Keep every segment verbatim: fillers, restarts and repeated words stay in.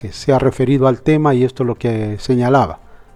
que se ha referido al tema y esto es lo que señalaba.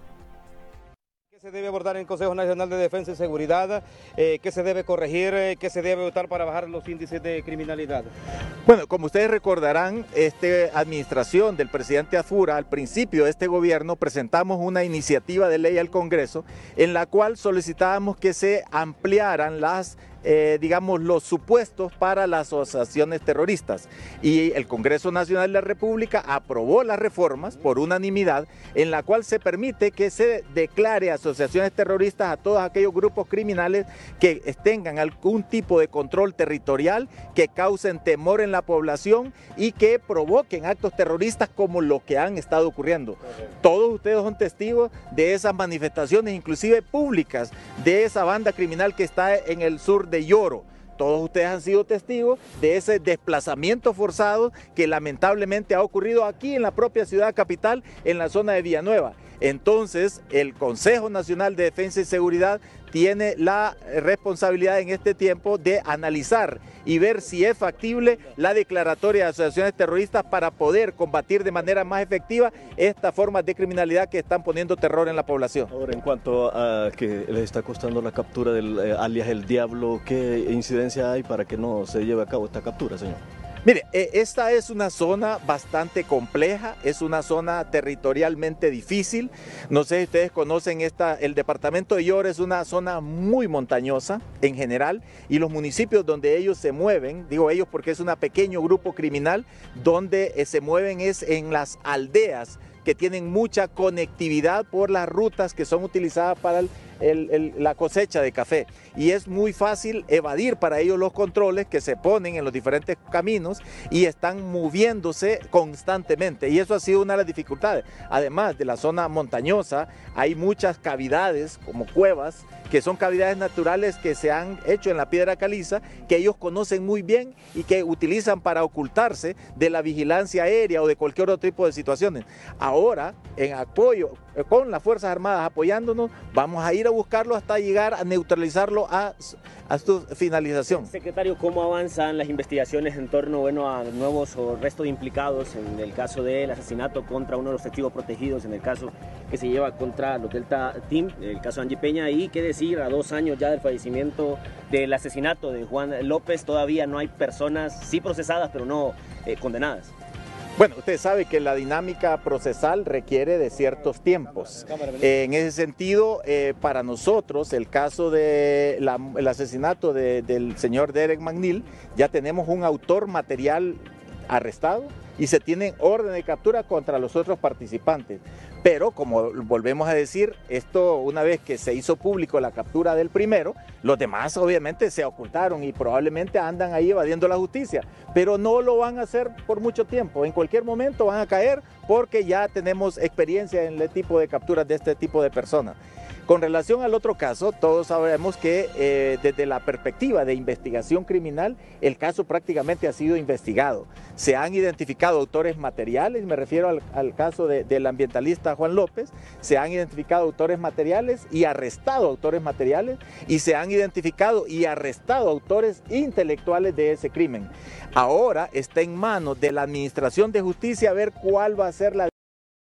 ¿Qué se debe abordar en el Consejo Nacional de Defensa y Seguridad? Eh, ¿Qué se debe corregir? Eh, ¿Qué se debe votar para bajar los índices de criminalidad? Bueno, como ustedes recordarán, esta administración del presidente Afura, al principio de este gobierno, presentamos una iniciativa de ley al Congreso en la cual solicitábamos que se ampliaran las Eh, digamos, los supuestos para las asociaciones terroristas. Y el Congreso Nacional de la República aprobó las reformas por unanimidad en la cual se permite que se declare asociaciones terroristas a todos aquellos grupos criminales que tengan algún tipo de control territorial, que causen temor en la población y que provoquen actos terroristas como lo que han estado ocurriendo. Todos ustedes son testigos de esas manifestaciones, inclusive públicas, de esa banda criminal que está en el sur de Lloro. Todos ustedes han sido testigos de ese desplazamiento forzado que lamentablemente ha ocurrido aquí en la propia ciudad capital, en la zona de Villanueva. Entonces, el Consejo Nacional de Defensa y Seguridad tiene la responsabilidad en este tiempo de analizar y ver si es factible la declaratoria de asociaciones terroristas para poder combatir de manera más efectiva estas formas de criminalidad que están poniendo terror en la población. Ahora, en cuanto a que les está costando la captura del eh, alias El Diablo, ¿qué incidencia hay para que no se lleve a cabo esta captura, señor? Mire, esta es una zona bastante compleja, es una zona territorialmente difícil. No sé si ustedes conocen esta, el departamento de Lloro es una zona muy montañosa en general y los municipios donde ellos se mueven, digo ellos porque es un pequeño grupo criminal, donde se mueven es en las aldeas que tienen mucha conectividad por las rutas que son utilizadas para el, el, el, la cosecha de café. Y es muy fácil evadir para ellos los controles que se ponen en los diferentes caminos y están moviéndose constantemente. Y eso ha sido una de las dificultades. Además de la zona montañosa, hay muchas cavidades como cuevas, que son cavidades naturales que se han hecho en la piedra caliza, que ellos conocen muy bien y que utilizan para ocultarse de la vigilancia aérea o de cualquier otro tipo de situaciones. Ahora, en apoyo, con las Fuerzas Armadas apoyándonos, vamos a ir a buscarlo hasta llegar a neutralizarlo a, a su finalización. Secretario, ¿cómo avanzan las investigaciones en torno bueno, a nuevos o restos de implicados en el caso del asesinato contra uno de los testigos protegidos, en el caso que se lleva contra los Delta Team, el caso Angie Peña, y qué decir, a dos años ya del fallecimiento del asesinato de Juan López, todavía no hay personas, sí procesadas, pero no eh, condenadas? Bueno, usted sabe que la dinámica procesal requiere de ciertos tiempos. Eh, en ese sentido, eh, para nosotros, el caso del de asesinato de, del señor Derek McNeil, ya tenemos un autor material arrestado y se tienen orden de captura contra los otros participantes. Pero como volvemos a decir, esto una vez que se hizo público la captura del primero, los demás obviamente se ocultaron y probablemente andan ahí evadiendo la justicia, pero no lo van a hacer por mucho tiempo. En cualquier momento van a caer porque ya tenemos experiencia en el tipo de capturas de este tipo de personas. Con relación al otro caso, todos sabemos que eh, desde la perspectiva de investigación criminal, el caso prácticamente ha sido investigado. Se han identificado autores materiales, me refiero al, al caso de, del ambientalista Juan López, se han identificado autores materiales y arrestado autores materiales, y se han identificado y arrestado autores intelectuales de ese crimen. Ahora está en manos de la Administración de Justicia ver cuál va a ser la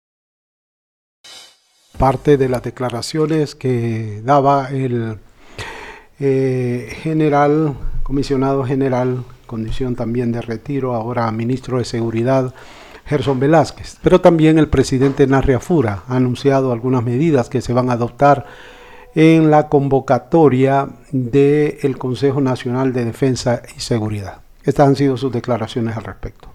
parte de las declaraciones que daba el eh, general, comisionado general, condición también de retiro, ahora ministro de Seguridad, Gerson Velázquez. Pero también el presidente Narri Afura ha anunciado algunas medidas que se van a adoptar en la convocatoria del Consejo Nacional de Defensa y Seguridad. Estas han sido sus declaraciones al respecto.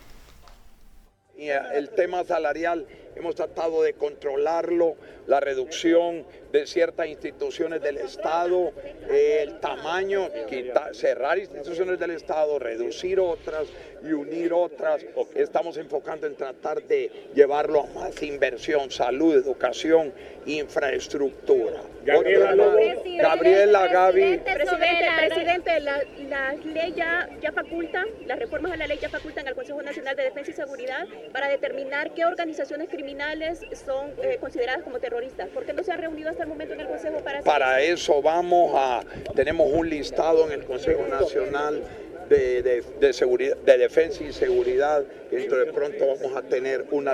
El tema salarial hemos tratado de controlarlo, la reducción de ciertas instituciones del Estado, eh, el tamaño, quitar, cerrar instituciones del Estado, reducir otras y unir otras. Estamos enfocando en tratar de llevarlo a más inversión, salud, educación, infraestructura. Gabriela, Otra, Gabriela, Gaby. Presidente, presidente, la, la ley ya, ya faculta, las reformas a la ley ya facultan al Consejo Nacional de Defensa y Seguridad para determinar qué organizaciones criminales son eh, consideradas como terroristas. ¿Por qué no se ha reunido hasta el momento en el Consejo para hacer Para eso vamos a, tenemos un listado en el Consejo Nacional de, de, de, seguridad, de Defensa y Seguridad, y dentro de pronto vamos a tener una